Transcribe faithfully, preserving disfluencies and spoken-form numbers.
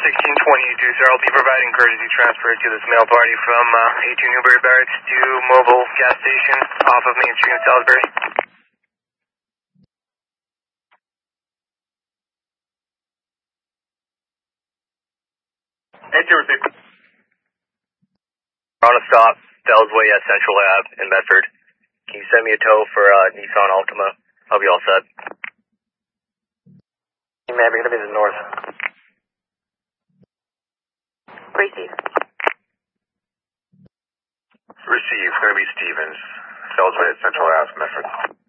sixteen twenty-two, sir. I'll be providing courtesy transfer to this mail party from uh, eighteen Newbury Barracks to Mobile Gas Station off of Main Street in Salisbury. eighteen received. On a stop, Fells Way at Central Ave in Medford. Can you send me a tow for uh, Nissan Altima? I'll be all set. Hey, man, we're going to be to the north. Receive. Receive. It's going to be Stevens. Fells Way at Central Ave, Medford.